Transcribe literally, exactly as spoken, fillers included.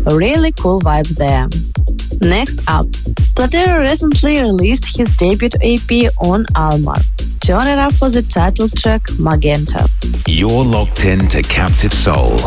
A really cool vibe there. Next up, Platero recently released his debut E P on Almar. Turn it up for the title track Magenta. You're locked in to Captive Soul